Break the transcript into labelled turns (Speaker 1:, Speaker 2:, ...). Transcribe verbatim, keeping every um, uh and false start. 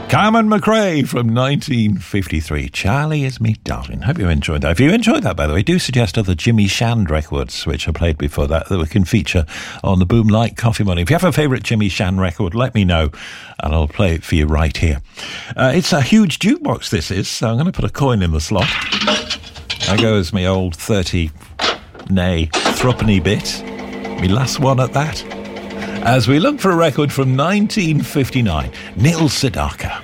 Speaker 1: Carmen McRae from nineteen fifty-three. Charlie is me, darling. Hope you enjoyed that. If you enjoyed that, by the way, do suggest other Jimmy Shand records, which I played before that, that we can feature on the Boom Light Coffee Money. If you have a favourite Jimmy Shand record, let me know, and I'll play it for you right here. Uh, it's a huge jukebox, this is, so I'm going to put a coin in the slot. There goes my old thirty, nay, threepenny bit. Me last one at that. As we look for a record from nineteen fifty-nine, Neil Sedaka.